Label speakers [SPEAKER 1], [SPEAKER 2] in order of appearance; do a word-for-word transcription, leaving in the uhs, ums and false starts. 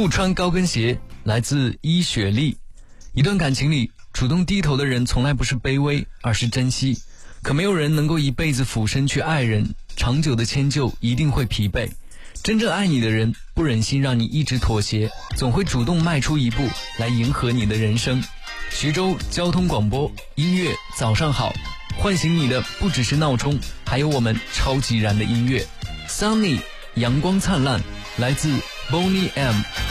[SPEAKER 1] 不穿高跟鞋，来自伊雪莉。一段感情里，主动低头的人从来不是卑微，而是珍惜。可没有人能够一辈子俯身去爱人，长久的迁就一定会疲惫。真正爱你的人，不忍心让你一直妥协，总会主动迈出一步来迎合你的人生。徐州交通广播，音乐早上好，唤醒你的不只是闹钟，还有我们超级燃的音乐。Sunny 阳光灿烂，来自 Bonnie M。